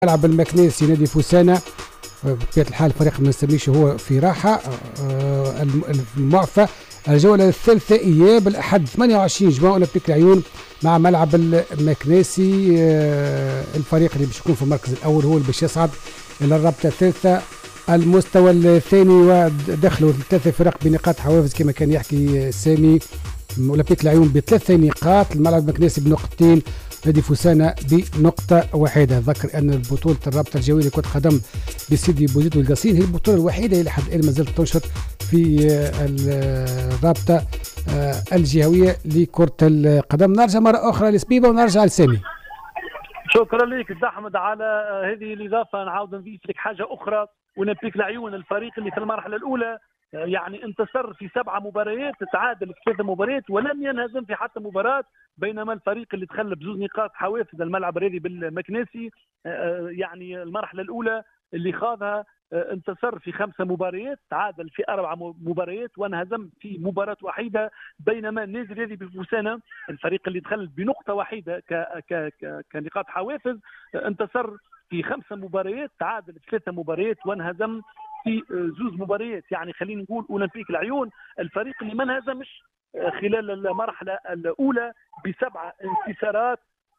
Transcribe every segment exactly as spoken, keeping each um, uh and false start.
ملعب المكنيسي نادي فوسانا. بطبيعة الحال الفريق ما نسميش هو في راحة. المعفى الجولة الثالثة إياب الأحد ثمانية وعشرين جوان أولمبيك العيون مع ملعب المكنيسي. الفريق اللي باش يكون في المركز الأول هو اللي باش يصعد إلى الرابطة الثالثة. المستوى الثاني ودخلوا ثلاثة فرق بنقاط حوافز كما كان يحكي سامي. أولمبيك العيون بثلاثة نقاط، الملعب المكنيسي بنقطتين، نادي فوسانا بنقطة واحدة. ذكر أن بطولة الرابطة الجوية لكرة قدم بسيدي بوزيد والقصيم هي البطولة الوحيدة اللي لحد الآن ما زالت تنشر في الرابطة الجهوية لكرة القدم. نرجع مرة أخرى لسبيبة ونرجع لسامي. شكرا لك أحمد على هذه الإضافة. نعاود نضيف لك حاجة أخرى. أولمبيك العيون الفريق اللي في المرحلة الأولى يعني انتصر في سبعة مباريات، تعادل في ثلاث مباريات ولم ينهزم في حتى مباراة، بينما الفريق اللي تخلى بزوج نقاط حوافز الملعب الرياضي بالمكنيسي يعني المرحلة الأولى اللي خاضها انتصر في خمسة مباريات، تعادل في أربع مباريات وانهزم في مباراة وحيدة، بينما النادي الرياضي بفوسانا الفريق اللي دخل بنقطة واحدة ك ك كنقاط حوافز انتصر في خمسة مباريات، تعادل في ثلاثة مباريات وانهزم في زوز مباريات. يعني خلينا نقول أولمبيك العيون الفريق اللي ما انهزمش خلال المرحلة الأولى بسبعة انتصارات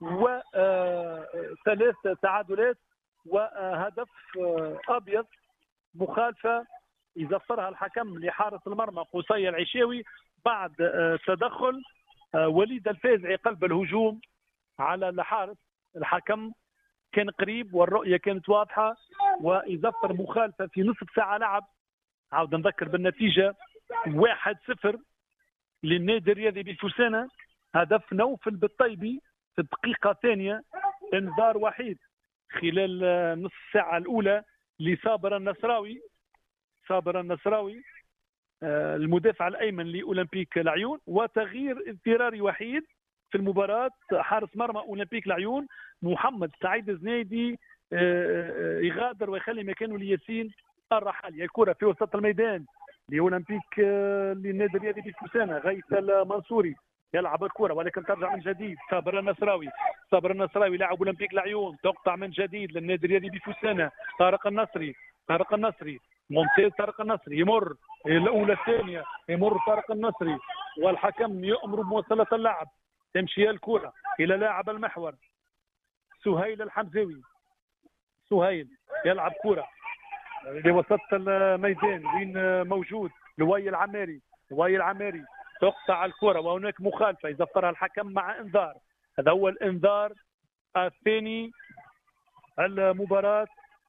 وثلاث تعادلات وهدف أبيض مخالفة يزفرها الحكم لحارس المرمى قصي العشاوي بعد تدخل وليد الفازعي قلب الهجوم على الحارس. الحكم كان قريب والرؤية كانت واضحة ويزفر مخالفة في نصف ساعة لعب. عاود نذكر بالنتيجة واحد صفر للنادي الرياضي بفوسانا. هدف نوفل بالطيبي في الدقيقة الثانية، انذار وحيد خلال نصف ساعة الأولى لصابر النصراوي. صابر النصراوي المدافع الأيمن لأولمبيك العيون، وتغيير اضطراري وحيد في المباراة حارس مرمى أولمبيك العيون محمد سعيد الزنيدي يغادر ويخلي مكانه لياسين الرحالي. الكرة في وسط الميدان لأولمبيك للنادي الرياضي بفوسانا، غيث المنصوري يلعب الكرة ولكن ترجع من جديد صابر النصراوي. صابر النصراوي لاعب أولمبيك العيون، تقطع من جديد للنادي الرياضي بفوسانا. طارق النصري طارق النصري ممتاز. طارق النصري يمر الأولى الثانية، يمر طارق النصري والحكم يأمر بمواصلة اللعب. تمشي الكرة إلى لاعب المحور سهيل الحمزاوي. سهيل يلعب كرة لوسط الميدان وين موجود لوي العماري. لوي العماري تقطع الكرة وهناك مخالفة يزفرها الحكم مع انذار. هذا هو الانذار الثاني المباراة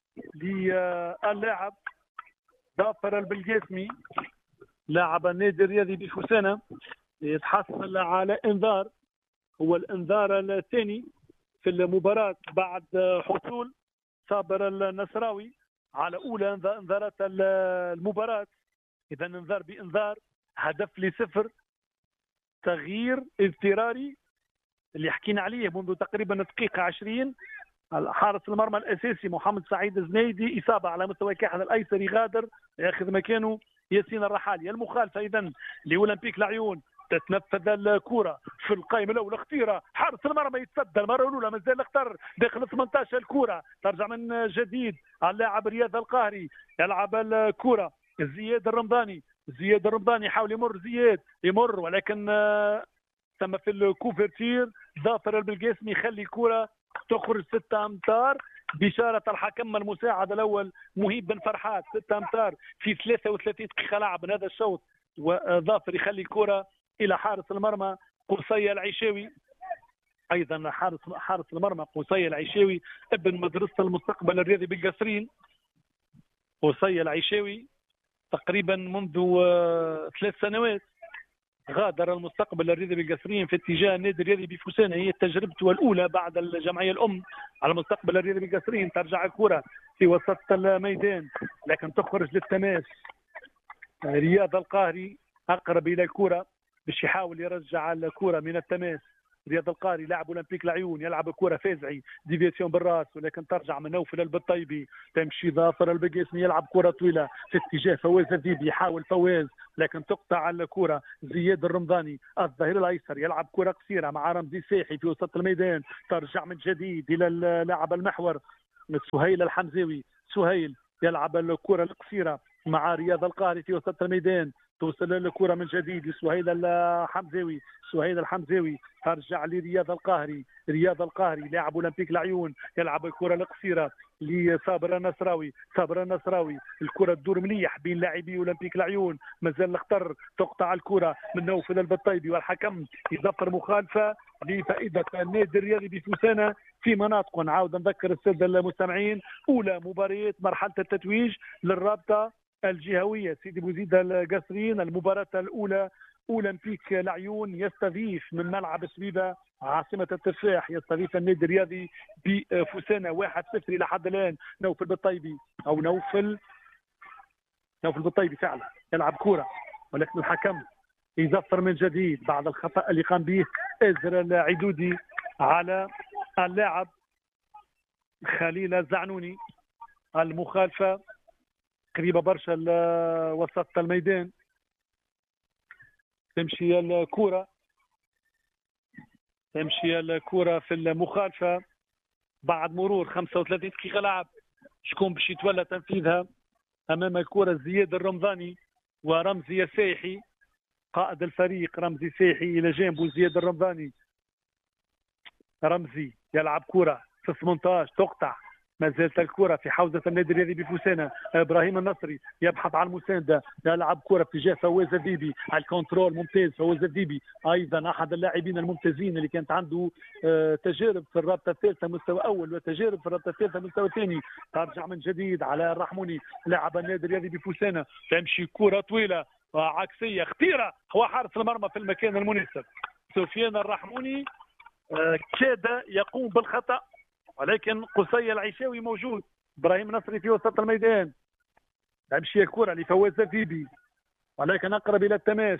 للاعب ظافر البلقاسمي لاعب النادي الرياضي بفوسانا، يتحصل على انذار. هو الانذار الثاني في المباراة بعد حصول صابر النصراوي على أولى انذارات المباراة. إذا انذار بانذار، هدف لصفر، تغيير اضطراري اللي حكينا عليه منذ تقريبا دقيقة عشرين. حارس المرمى الأساسي محمد سعيد الزنيدي إصابة على مستوى كاحل الأيسر، يغادر ياخذ مكانه ياسين الرحالي. المخالفة إذا لأولمبيك العيون، تتنفذ الكرة في القائمة الأولى، خطيرة، حارس المرمى يتصدى المرة الأولى مازال اختار داخل ثمانية عشر. الكرة ترجع من جديد على اللاعب رياض القاهري، يلعب الكرة زياد الرمضاني. زياد الرمضاني يحاول يمر، زياد يمر ولكن ثم في الكوفرتير ظافر البلقاسمي يخلي الكرة تخرج ستة أمتار بإشارة الحكم المساعد الأول مهيب بن فرحات. ستة أمتار في ثلاثة وثلاثين دقيقة لعب من هذا الشوط، وظافر يخلي الكرة إلى حارس المرمى قصي العشاوي. أيضا حارس حارس المرمى قصي العشاوي ابن مدرسة المستقبل الرياضي بالقصرين. قصي العشاوي تقريبا منذ ثلاث سنوات غادر المستقبل الرياضي بالقصرين في اتجاه النادي الرياضي بفوسانا. هي تجربته الأولى بعد الجمعية الأم على المستقبل الرياضي بالقصرين. ترجع الكرة في وسط الميدان لكن تخرج للتماس. رياض القاهري أقرب إلى الكرة باش يحاول يرجع الكرة من التماس. رياض القاري لاعب اولمبيك العيون يلعب الكره فازعي ديفيسيون بالراس ولكن ترجع من نوفل البطيبي. تمشي ظافر البقاسمي يلعب كره طويله في اتجاه فواز الذيبي، يحاول فواز لكن تقطع الكره. زياد الرمضاني الظهير الايسر يلعب كره قصيره مع رمزي ساحي في وسط الميدان، ترجع من جديد الى لاعب المحور سهيل الحمزاوي. سهيل يلعب الكره القصيره مع رياض القاهري في وسط الميدان، توصل الكره من جديد لسهيل الحمزاوي. سهيل الحمزاوي ترجع لرياض القاهري. رياض القاهري لاعب اولمبيك العيون يلعب الكره القصيره لصابر النصراوي. صابر النصراوي الكره تدور مليح بين لاعبي اولمبيك العيون، مازال الخطر، تقطع الكره من نوفل البطيبي والحكم يظفر مخالفه لفائده النادي الرياضي بفوسانه في مناطق. نعاود نذكر الساده المستمعين اولى مباريات مرحله التتويج للرابطه الجهويه سيدي بوزيد القصرين. المباراه الاولى اولمبيك العيون يستضيف من ملعب سبيبه عاصمه التفاح، يستضيف النادي الرياضي بفوسانه واحد صفر الى حد الان. نوفل بالطيبي او نوفل نوفل بالطيبي فعلا يلعب كره، ولكن الحكم يظفر من جديد بعد الخطا اللي قام به ازر العدودي على اللاعب خليل الزعنوني. المخالفه قريبه برشا لوسط الميدان. تمشي الكره تمشي الكره في المخالفه بعد مرور خمسة وثلاثين دقيقه لعب. شكون باش يتولى تنفيذها؟ امام الكره زياد الرمضاني ورمزي السايحي، قائد الفريق رمزي سايحي الى جانبه زياد الرمضاني. رمزي يلعب كره في ثمانية عشر تقطع، ما زالت الكره في حوزه النادي الرياضي بفوسانه. ابراهيم النصري يبحث عن المسانده، يلعب كره في اتجاه فواز الذيبي. الكنترول ممتاز فواز الذيبي، ايضا احد اللاعبين الممتازين اللي كانت عنده تجارب في الرابطه الثالثه مستوى اول وتجارب في الرابطه الثالثه مستوى ثاني. ترجع من جديد على الرحموني لاعب النادي الرياضي بفوسانه، تمشي كره طويله عكسيه خطيره، هو حارس المرمى في المكان المناسب. سفيان الرحموني كاد يقوم بالخطا، ولكن قصي العيشاوي موجود. ابراهيم نصري في وسط الميدان، تمشي الكره لفواز الذيبي ولكن اقرب الى التماس.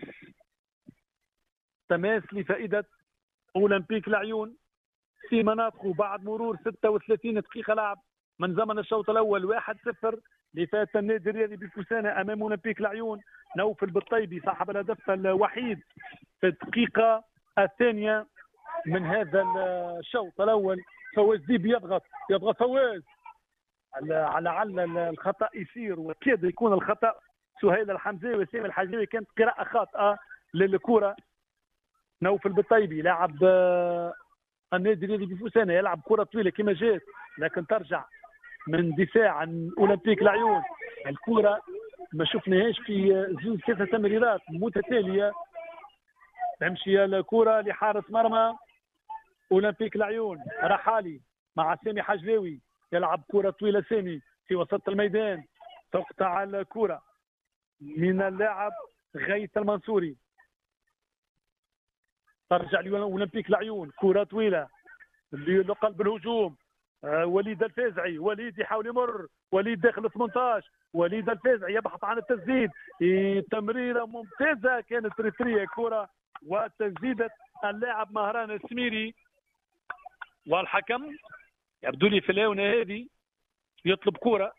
تماس لفائده اولمبيك العيون في مناطقه بعد مرور ستة وثلاثين دقيقه لعب من زمن الشوط الاول. واحد صفر لفائده النادي الرياضي بفوسانه امام اولمبيك العيون. نوفل بالطيبي صاحب الهدف الوحيد في الدقيقه الثانيه من هذا الشوط الاول. فواز ديبي يضغط يضغط فواز على لعل الخطا يصير، وكاد يكون الخطا. سهيل الحمزاوي وسامي الحجاوي كانت قراءه خاطئه للكره. نوفل بالطيبي لاعب النادي الرياضي بفوسانه يلعب كره طويله كما جات، لكن ترجع من دفاع عن اولمبيك العيون. الكره ما شفناهاش في زوج ثلاثه تمريرات متتاليه. تمشي الكره لحارس مرمى اولمبيك العيون رحالي مع سامي حجلاوي، يلعب كره طويله سامي في وسط الميدان، تقطع الكره من اللاعب غيث المنصوري. ترجع لاولمبيك العيون كره طويله لقلب الهجوم. آه وليد الفازعي، وليد يحاول يمر، وليد داخل ثمانية عشر، وليد الفازعي يبحث عن التسديد. تمريره ممتازه كانت ريتريه كره وتسديده اللاعب مهران السميري. والحكم يبدو لي في الاونه هذه يطلب كره.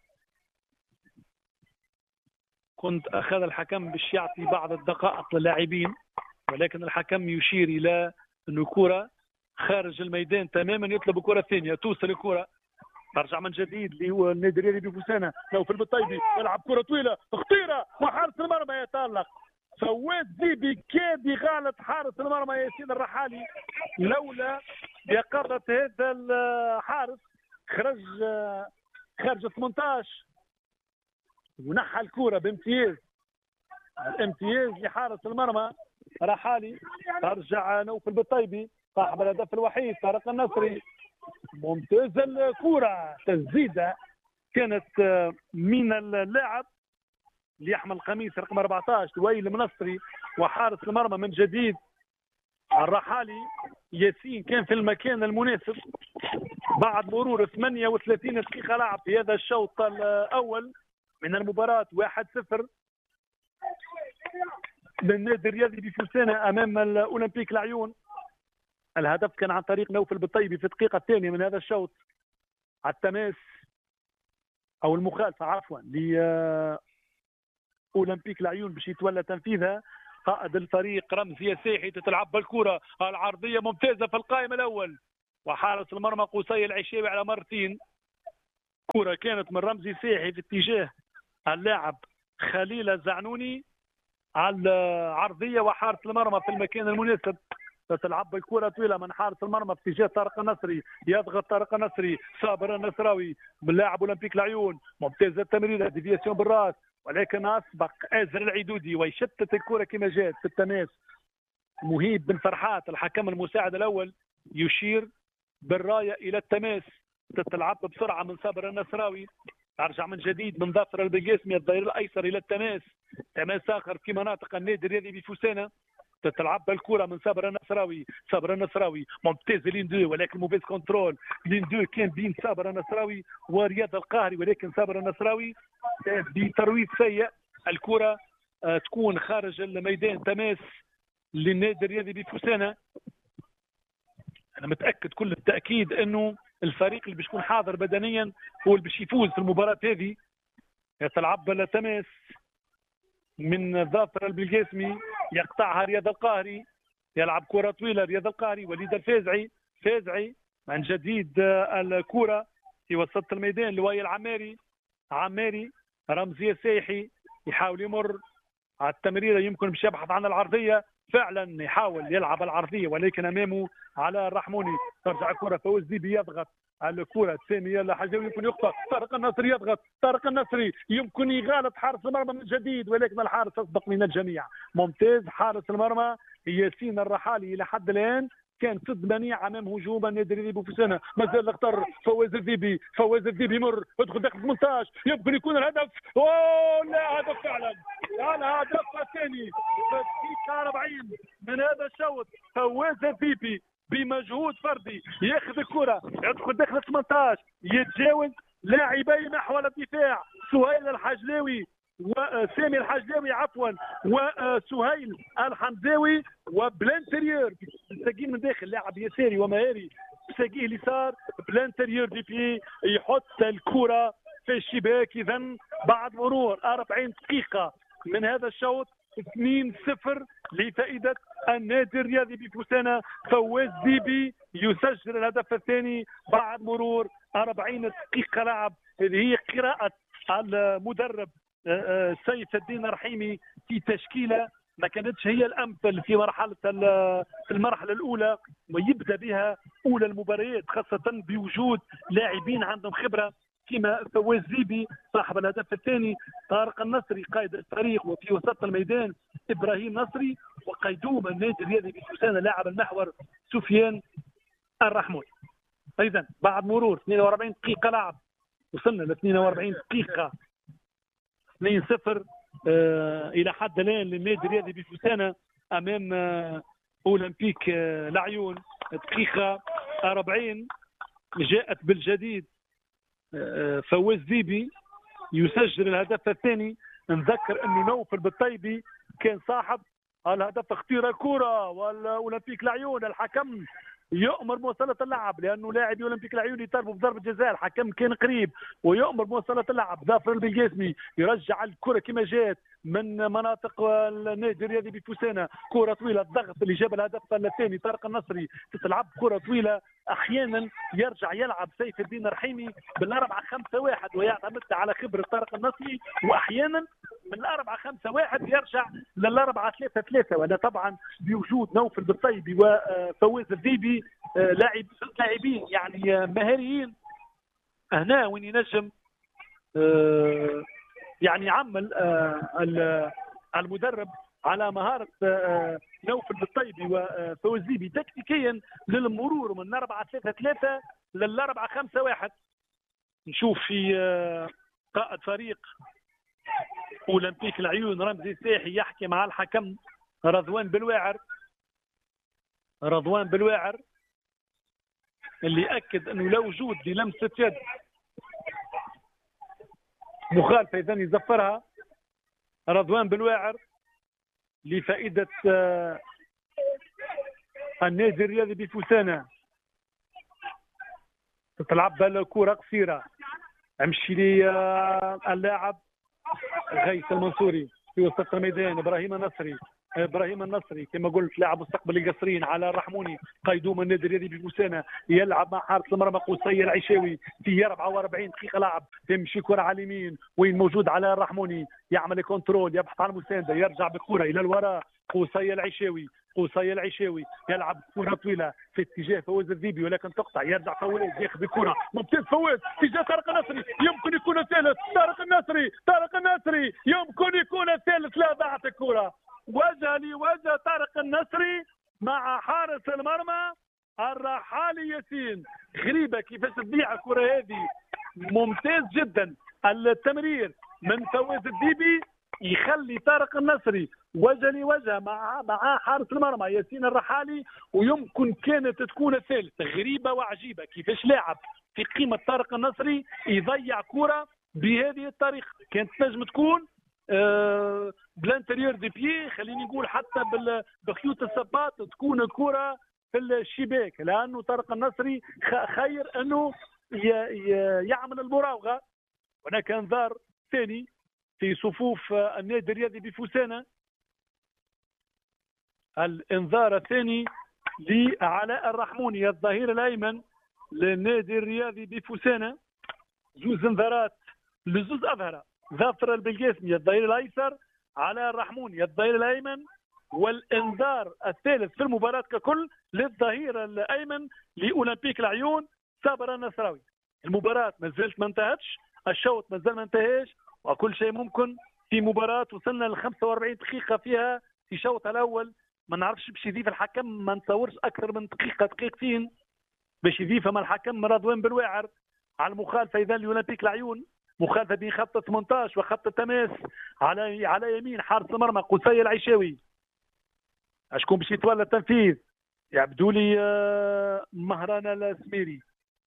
كنت اخذ الحكم باش يعطي بعض الدقائق للاعبين، ولكن الحكم يشير الى انه كره خارج الميدان تماما، يطلب كره ثانيه. توصل الكره ترجع من جديد للنادي الرياضي بفوسانه. نوفل بالطيبي يلعب كره طويله خطيره وحارس المرمى يتالق. فواز ديبي كاد يغالط حارس المرمى ياسين الرحالي، لولا يقظة هذا الحارس خرج خارج ثمانية عشر ونحى الكرة بامتياز. الامتياز لحارس المرمى رحالي. ترجع نوفل بالطيبي صاحب الهدف الوحيد طارق النصري. ممتاز الكرة، تسديدة كانت من اللاعب اللي يحمل قميص رقم أربعة عشر وائل المنصري، وحارس المرمى من جديد الرحالي ياسين كان في المكان المناسب. بعد مرور ثمانية وثلاثين دقيقة لعب في هذا الشوط الأول من المباراة. واحد صفر للنادي الرياضي بفوسانة أمام الأولمبيك العيون. الهدف كان عن طريق نوفل بالطيبي في الدقيقة الثانية من هذا الشوط. التماس أو المخالفة عفوا لأولمبيك العيون باش يتولى تنفيذها قائد الفريق رمزي الساحي. تتلعب بالكرة العرضية ممتازة في القائم الأول، وحارس المرمى قصي العشاوي على مرتين كرة كانت من رمزي ساحي في اتجاه اللاعب خليل الزعنوني على العرضيه وحارس المرمى في المكان المناسب. تتلعب الكره طويله من حارس المرمى في اتجاه طارق النصري، يضغط طارق النصري، صابر النصراوي باللاعب اولمبيك العيون، ممتازه التمريره، ديفياسيون بالراس، ولكن اسبق ازر العيدودي ويشتت الكره كما جات في التماس. مهيب بن فرحات الحكم المساعد الاول يشير بالرايه الى التماس. تتلعب بسرعه من صابر النصراوي، ارجع من جديد من ظافر البقاسمي الظهير الايسر الى التماس، تماس اخر في مناطق النادي الرياضي بفوسانه. تتلعب الكره من صابر النصراوي، صابر النصراوي ممتاز لين دو، ولكن موفيز كنترول لين دو كان بين صابر النصراوي ورياض القاهري، ولكن صابر النصراوي بترويض سيء الكره تكون خارج الميدان، تماس للنادي الرياضي بفوسانه. انا متاكد كل التاكيد انه الفريق اللي بيكون حاضر بدنيا هو اللي باش يفوز في المباراه هذه. يتلعب التماس من ظافر البلقاسمي، يقطعها رياض القاهري، يلعب كره طويله رياض القاهري، وليد الفازعي، فازعي من جديد الكره في وسط الميدان، لواي العماري، عماري رمزي سايحي يحاول يمر على التمريره، يمكن باش يبحث عن العرضيه، فعلا يحاول يلعب العرضيه ولكن امامه علاء الرحموني. ترجع الكره فوز ديبي يضغط على الكره الثانيه الحجاوي، يمكن يخطئ، طارق النصري يضغط، طارق النصري يمكن يغالط حارس المرمى من جديد، ولكن الحارس اسبق من الجميع. ممتاز حارس المرمى ياسين الرحالي الى حد الان كان سد منيع امام هجوم النادي الرياضي بوفسانه. مازال الاخطر فواز الذيبي، فواز الذيبي يمر يدخل داخل ثمانية عشر، يمكن يكون الهدف. اوه لا، هدف فعلا، الهدف الثاني في الدقيقه أربعين من هذا الشوط. فواز الذيبي بمجهود فردي ياخذ الكره، يدخل داخل ثمانية عشر، يتجاوز لاعبي محور الدفاع سهيل الحجلاوي وسامي الحجلاوي عفوا وسهيل الحمزاوي، وبلانتريور ساقين من داخل لاعب يساري ومهاري ساقيه اليسار، بلانتريور دي بي يحط الكره في الشباك. اذا بعد مرور أربعين دقيقه من هذا الشوط اثنين صفر لفائده النادي الرياضي بفوسانه. فواز ديبي يسجل الهدف الثاني بعد مرور أربعين دقيقه لعب. هذه هي قراءه المدرب سيف الدين الرحيمي في تشكيله ما كانتش هي الامثل في مرحله في المرحله الاولى، ويبدا بها اولى المباريات خاصه بوجود لاعبين عندهم خبره كما فواز زيبي صاحب الهدف الثاني، طارق النصري قائد الفريق، وفي وسط الميدان ابراهيم نصري، وقيدوم النادي الرياضي بفوسانه لاعب المحور سفيان الرحمون. اذا بعد مرور اثنين وأربعين دقيقه لعب وصلنا ل اثنين وأربعين دقيقه اثنين صفر آه الى حد الان للنادي الرياضي بفوسانه امام آه اولمبيك آه العيون. دقيقه أربعين جاءت بالجديد آه فواز ديبي يسجل الهدف الثاني. نذكر انه نوفل بالطيبي كان صاحب الهدف اختيار الكره، والاولمبيك العيون الحكم يؤمر بمواصله اللعب لانه لاعبي اولمبيك العيون يطالبوا بضربه جزاء، الحكم كان قريب ويؤمر بمواصله اللعب. ظافر البلقاسمي يرجع الكره كما جات من مناطق النادي الرياضي بفوسانه، كره طويله، الضغط اللي جاب الهدف الثاني طارق النصري، تتلعب كره طويله، احيانا يرجع يلعب سيف الدين الرحيمي بالاربعه خمسه واحد ويعتمد على خبره طارق النصري، واحيانا من الاربعه خمسه واحد يرجع للاربعه ثلاثه ثلاثه، وهذا طبعا بوجود نوفل بالطيبي وفواز الذيبي لاعب لاعبين يعني مهاريين. هنا وين ينجم يعني يعمل المدرب على مهاره نوفل بالطيبي وفواز الذيبي تكتيكيا للمرور من أربعة ثلاثة ثلاثة للأربعة خمسة واحد. نشوف في قائد فريق اولمبيك العيون رمزي الساحي يحكي مع الحكم رضوان بالواعر، رضوان بالواعر اللي اكد انه لا وجود للمسه يد مخالفه اذا يزفرها رضوان بالواعر لفائده النادي الرياضي بفوسانه. تتلعب الكره قصيره، امشي لي اللاعب غيث المنصوري في وسط الميدان، ابراهيم النصري ابراهيم النصري كما قلت لاعب مستقبل القصرين، على الرحموني قيدوم النادي الرياضي ببوسانه يلعب مع حارس المرمى قصي العشاوي في أربعة وأربعين دقيقه لعب، تمشي كره على اليمين وين موجود على الرحموني يعمل كنترول يبحث عن مسانده يرجع بالكره الى الوراء قصي العشاوي قصي العشاوي يلعب كره طويله في اتجاه فوز الذيبي ولكن تقطع يرجع فوز ياخذ الكره ممتاز فوز اتجاه طارق النصري يمكن يكون الثالث طارق النصري طارق النصري يمكن يكون الثالث لا ضاعت الكره وجه لوجه طارق النصري مع حارس المرمى الرحالي ياسين. غريبه كيفاش تضيع الكره هذه ممتاز جدا التمرير من فواز الذيبي يخلي طارق النصري وجه لوجه مع مع حارس المرمى ياسين الرحالي ويمكن كانت تكون الثالث. غريبه وعجيبه كيفاش لاعب في قيمه طارق النصري يضيع كره بهذه الطريقه. كانت تنجم تكون أه بلانتريور دي بيي خليني نقول حتى بخيوط السباط تكون الكره في الشباك، لانه طارق النصري خير انه يعمل المراوغه. هناك انذار ثاني في صفوف النادي الرياضي بفوسانه، الانذار الثاني لعلاء الرحموني الظهير الايمن للنادي الرياضي بفوسانه. زوز انذارات لزوز اظهره، ظافر البلقاسمي الظهير الايسر، علاء الرحموني الظهير الايمن، والانذار الثالث في المباراه ككل للظهير الايمن لاولمبيك العيون صابر النصراوي. المباراه ما زالت ما انتهتش، الشوط ما زال ما انتهاش وكل شيء ممكن في مباراه وصلنا ل خمسة وأربعين دقيقه فيها في الشوط الاول. ما نعرفش باش يضيف الحكم، ما نتصورش اكثر من دقيقه دقيقتين باش يضيفها مع الحكم رضوان بالواعر على المخالفه اذا لاولمبيك العيون، مخالفه بين خط ثمانية عشر وخط التماس على على يمين حارس المرمى قصي العشاوي. اشكون باش يتولى التنفيذ؟ يبدو لي مهران السميري.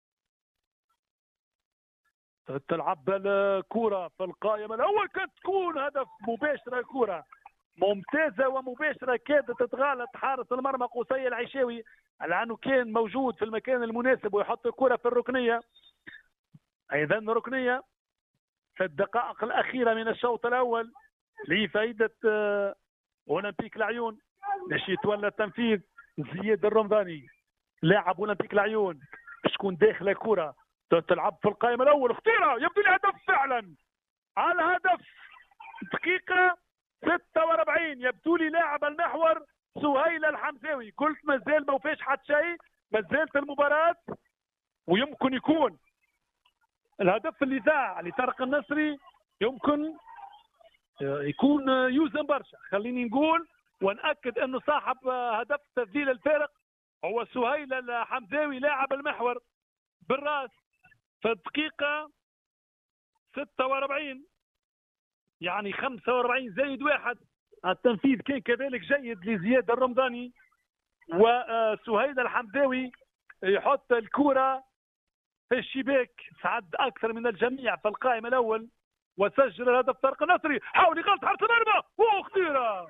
تلعب الكره في القائم الاول كانت تكون هدف مباشره، كره ممتازه ومباشره كادت تتغالط حارس المرمى قصي العشاوي لانه كان موجود في المكان المناسب ويحط الكره في الركنيه. ايضا ركنيه في الدقائق الاخيره من الشوط الاول لفائده اولمبيك العيون باش يتولى التنفيذ. زياد الرمضاني لاعب اولمبيك العيون باش تكون داخله كره تلعب في القائمه الاول خطيره، يبدو لي هدف فعلا على هدف دقيقه ستة وأربعين. يبدو لي لاعب المحور سهيل الحمزاوي، قلت ما زال ما فيش حد شيء، ما زالت المباراه ويمكن يكون الهدف اللي ذاع لطارق النصري يمكن يكون يوزن برشا. خليني نقول ونأكد انه صاحب هدف تسجيل الفارق هو سهيل الحمزاوي لاعب المحور بالراس في الدقيقة ستة وأربعين، يعني خمسة وأربعين زائد واحد. التنفيذ كان كذلك جيد لزياد الرمضاني وسهيل الحمزاوي يحط الكرة في الشباك، سعد أكثر من الجميع في القائم الأول وسجل الهدف طارق النصري. حاول يغلط حارس المرمى وخطيرة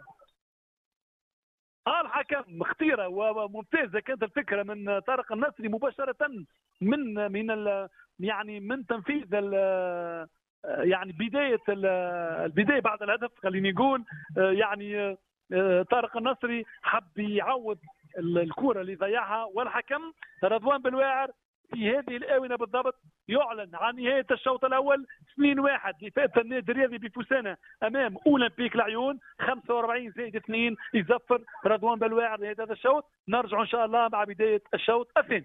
الحكم، خطيرة وممتازة كانت الفكرة من طارق النصري مباشرة من من ال يعني من تنفيذ ال يعني بداية البداية بعد الهدف. خليني نقول يعني طارق النصري حب يعوض الكرة اللي ضيعها، والحكم رضوان بالواعر في هذه الآونة بالضبط يعلن عن نهاية الشوط الأول اثنين واحد لفائدة النادي الرياضي بفوسانة أمام أولمبيك العيون. خمسة وأربعين زائد اثنين يزفر رضوان بالواعر لهذا الشوط. نرجع إن شاء الله مع بداية الشوط الثاني.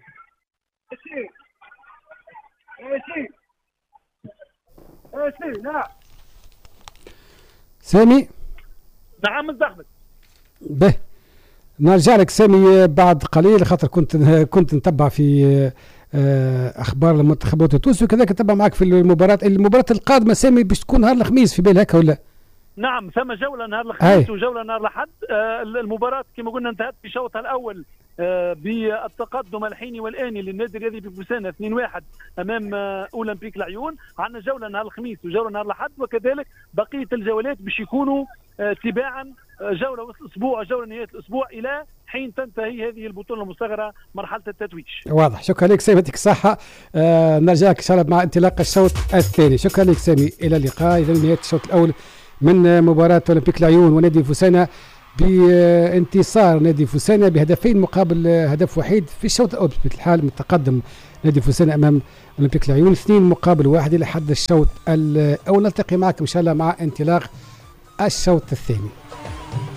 سامي. نعم مزحمت. به نرجع لك سامي بعد قليل، خاطر كنت كنت نتبع في اخبار المنتخبات التونسي وكذلك نتبع معك في المباراه المباراه القادمه سامي باش تكون نهار الخميس في بالك هكا ولا؟ نعم ثم جوله نهار الخميس وجوله نهار الاحد. المباراه كما قلنا انتهت في شوطها الاول بالتقدم الحيني والاني للنادي الرياضي بفوسانه اثنين واحد امام اولمبيك العيون. عندنا جوله نهار الخميس وجوله نهار الاحد وكذلك بقيه الجولات باش يكونوا تباعا جوله وسط الاسبوع جوله نهايه الاسبوع الى حين تنتهي هذه البطوله المصغره مرحله التتويج. واضح. شكرا لك سامي، يعطيك الصحه. آه نرجع لك ان شاء الله مع انطلاق الشوط الثاني. شكرا لك سامي، الى اللقاء. اذا نهايه الشوط الاول من مباراه اولمبيك العيون ونادي فوسانه بانتصار نادي فوسانا بهدفين مقابل هدف وحيد في الشوط الاول. بطبيعه الحال متقدم نادي فوسانا امام اولمبيك العيون اثنين مقابل واحد الى حد الشوط الاول. نلتقي معكم ان شاء الله مع انطلاق الشوط الثاني.